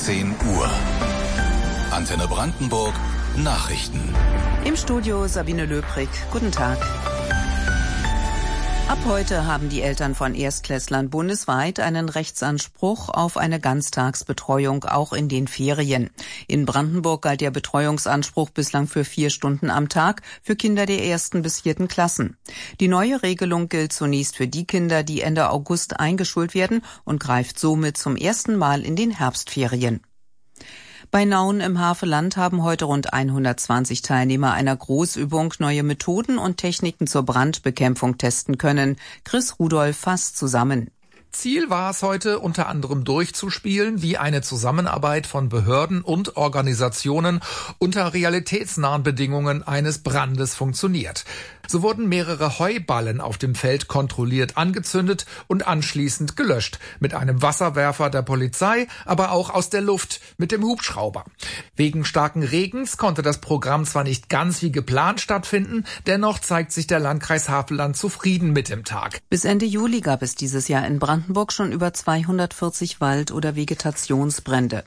10 Uhr. Antenne Brandenburg Nachrichten. Im Studio Sabine Löbrig. Guten Tag. Ab heute haben die Eltern von Erstklässlern bundesweit einen Rechtsanspruch auf eine Ganztagsbetreuung, auch in den Ferien. In Brandenburg galt der Betreuungsanspruch bislang für 4 Stunden am Tag für Kinder der 1. bis 4. Klassen. Die neue Regelung gilt zunächst für die Kinder, die Ende August eingeschult werden und greift somit zum ersten Mal in den Herbstferien. Bei Nauen im Havelland haben heute rund 120 Teilnehmer einer Großübung neue Methoden und Techniken zur Brandbekämpfung testen können. Chris Rudolph fasst zusammen. Ziel war es heute unter anderem durchzuspielen, wie eine Zusammenarbeit von Behörden und Organisationen unter realitätsnahen Bedingungen eines Brandes funktioniert. So wurden mehrere Heuballen auf dem Feld kontrolliert angezündet und anschließend gelöscht. Mit einem Wasserwerfer der Polizei, aber auch aus der Luft mit dem Hubschrauber. Wegen starken Regens konnte das Programm zwar nicht ganz wie geplant stattfinden, dennoch zeigt sich der Landkreis Havelland zufrieden mit dem Tag. Bis Ende Juli gab es dieses Jahr in Brandenburg schon über 240 Wald- oder Vegetationsbrände.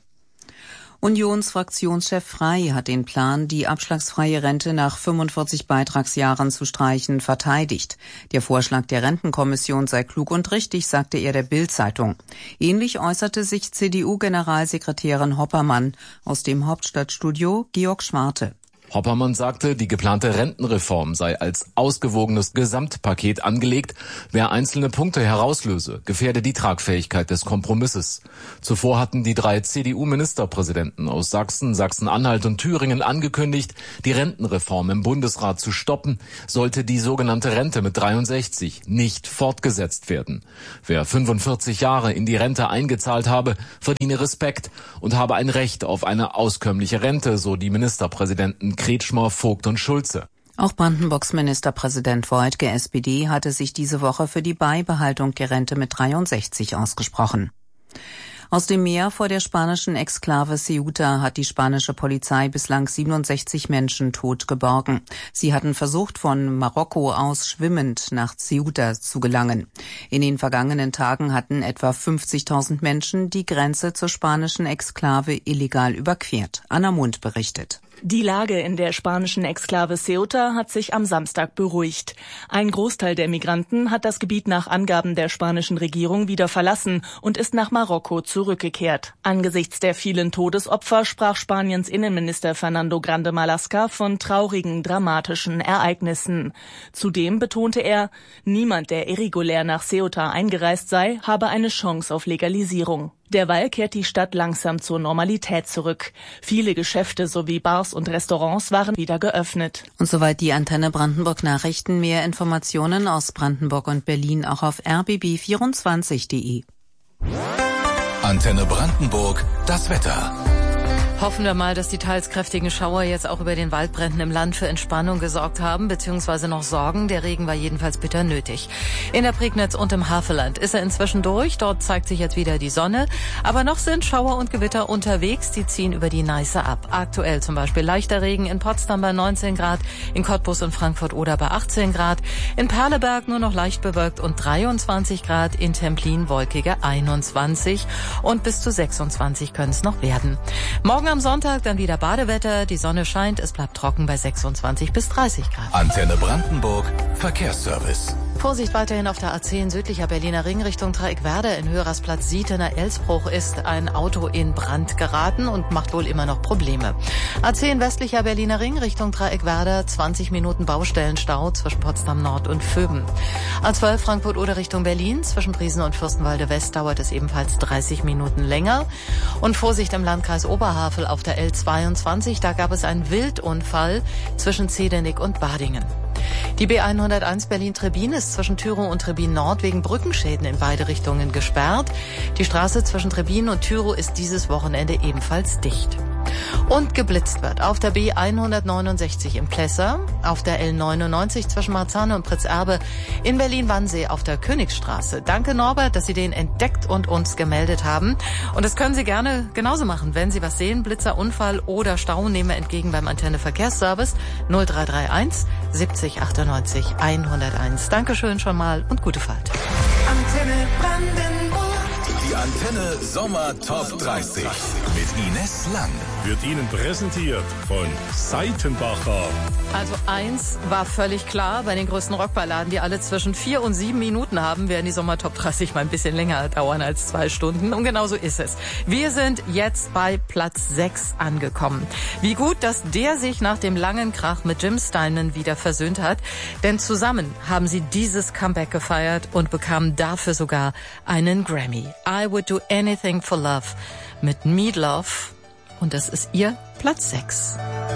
Unionsfraktionschef Frey hat den Plan, die abschlagsfreie Rente nach 45 Beitragsjahren zu streichen, verteidigt. Der Vorschlag der Rentenkommission sei klug und richtig, sagte er der Bild-Zeitung. Ähnlich äußerte sich CDU-Generalsekretärin Hoppermann. Aus dem Hauptstadtstudio Georg Schwarte. Hoppermann sagte, die geplante Rentenreform sei als ausgewogenes Gesamtpaket angelegt. Wer einzelne Punkte herauslöse, gefährde die Tragfähigkeit des Kompromisses. Zuvor hatten die 3 CDU-Ministerpräsidenten aus Sachsen, Sachsen-Anhalt und Thüringen angekündigt, die Rentenreform im Bundesrat zu stoppen, sollte die sogenannte Rente mit 63 nicht fortgesetzt werden. Wer 45 Jahre in die Rente eingezahlt habe, verdiene Respekt und habe ein Recht auf eine auskömmliche Rente, so die Ministerpräsidenten Kretschmer, Vogt und Schulze. Auch Brandenburgs Ministerpräsident Woidke, SPD, hatte sich diese Woche für die Beibehaltung der Rente mit 63 ausgesprochen. Aus dem Meer vor der spanischen Exklave Ceuta hat die spanische Polizei bislang 67 Menschen tot geborgen. Sie hatten versucht, von Marokko aus schwimmend nach Ceuta zu gelangen. In den vergangenen Tagen hatten etwa 50.000 Menschen die Grenze zur spanischen Exklave illegal überquert. Anna Mund berichtet. Die Lage in der spanischen Exklave Ceuta hat sich am Samstag beruhigt. Ein Großteil der Migranten hat das Gebiet nach Angaben der spanischen Regierung wieder verlassen und ist nach Marokko zurückgekehrt. Angesichts der vielen Todesopfer sprach Spaniens Innenminister Fernando Grande Marlaska von traurigen, dramatischen Ereignissen. Zudem betonte er, niemand, der irregulär nach Ceuta eingereist sei, habe eine Chance auf Legalisierung. Derweil kehrt die Stadt langsam zur Normalität zurück. Viele Geschäfte sowie Bars und Restaurants waren wieder geöffnet. Und soweit die Antenne Brandenburg Nachrichten. Mehr Informationen aus Brandenburg und Berlin auch auf rbb24.de. Antenne Brandenburg, das Wetter. Hoffen wir mal, dass die teils kräftigen Schauer jetzt auch über den Waldbränden im Land für Entspannung gesorgt haben, beziehungsweise noch sorgen. Der Regen war jedenfalls bitter nötig. In der Prignitz und im Havelland ist er inzwischen durch. Dort zeigt sich jetzt wieder die Sonne. Aber noch sind Schauer und Gewitter unterwegs. Die ziehen über die Neiße ab. Aktuell zum Beispiel leichter Regen in Potsdam bei 19 Grad, in Cottbus und Frankfurt oder bei 18 Grad, in Perleberg nur noch leicht bewölkt und 23 Grad, in Templin wolkige 21 und bis zu 26 können es noch werden. Morgen am Sonntag dann wieder Badewetter, die Sonne scheint, es bleibt trocken bei 26 bis 30 Grad. Antenne Brandenburg, Verkehrsservice. Vorsicht weiterhin auf der A10 südlicher Berliner Ring Richtung Dreieckwerder. In Höhersplatz Sietener Elsbruch ist ein Auto in Brand geraten und macht wohl immer noch Probleme. A10 westlicher Berliner Ring Richtung Dreieckwerder, 20 Minuten Baustellenstau zwischen Potsdam Nord und Vöben. A12 Frankfurt oder Richtung Berlin, zwischen Briesen und Fürstenwalde West dauert es ebenfalls 30 Minuten länger. Und Vorsicht im Landkreis Oberhavel auf der L22, da gab es einen Wildunfall zwischen Zedenick und Badingen. Die B101 Berlin-Trebin ist zwischen Thürow und Trebin Nord wegen Brückenschäden in beide Richtungen gesperrt. Die Straße zwischen Trebin und Thürow ist dieses Wochenende ebenfalls dicht. Und geblitzt wird auf der B169 in Plessa, auf der L99 zwischen Marzahn und Pritzerbe, in Berlin-Wannsee auf der Königsstraße. Danke Norbert, dass Sie den entdeckt und uns gemeldet haben. Und das können Sie gerne genauso machen, wenn Sie was sehen, Blitzer, Unfall oder Stau, nehmen wir entgegen beim Antenne Verkehrsservice 0331 70 98 101. Dankeschön schon mal und gute Fahrt. Antenne Brandenburg. Die Antenne Sommer Top 30. mit Ines Lang. Wird Ihnen präsentiert von Seitenbacher. Also eins war völlig klar, bei den größten Rockballaden, die alle zwischen 4 und 7 Minuten haben, werden die Sommertop 30 mal ein bisschen länger dauern als 2 Stunden. Und genau so ist es. Wir sind jetzt bei Platz 6 angekommen. Wie gut, dass der sich nach dem langen Krach mit Jim Steinman wieder versöhnt hat. Denn zusammen haben sie dieses Comeback gefeiert und bekamen dafür sogar einen Grammy. I Would Do Anything for Love mit Meat Love. Und das ist ihr Platz 6.